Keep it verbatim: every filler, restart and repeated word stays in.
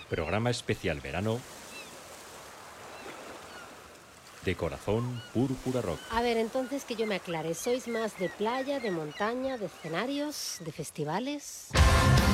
Programa especial verano de Corazón Púrpura Rock. A ver, entonces que yo me aclare. ¿Sois más de playa, de montaña, de escenarios, de festivales?